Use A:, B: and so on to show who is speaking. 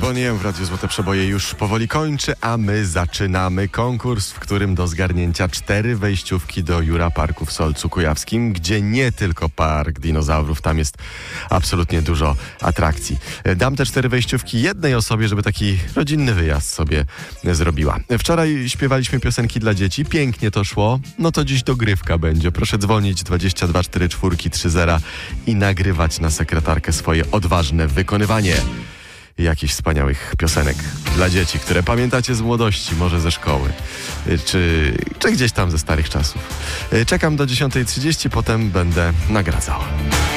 A: Boniem w Radiu Złote Przeboje już powoli kończy, a my zaczynamy konkurs, w którym do zgarnięcia 4 wejściówki do Jura Parku w Solcu Kujawskim, gdzie nie tylko park dinozaurów, tam jest absolutnie dużo atrakcji. Dam te 4 wejściówki jednej osobie, żeby taki rodzinny wyjazd sobie zrobiła. Wczoraj śpiewaliśmy piosenki dla dzieci, pięknie to szło, no to dziś dogrywka będzie. Proszę dzwonić 22 44 30 i nagrywać na sekretarkę swoje odważne wykonywanie jakichś wspaniałych piosenek dla dzieci, które pamiętacie z młodości, może ze szkoły, czy gdzieś tam ze starych czasów. Czekam do 10:30, potem będę nagradzał.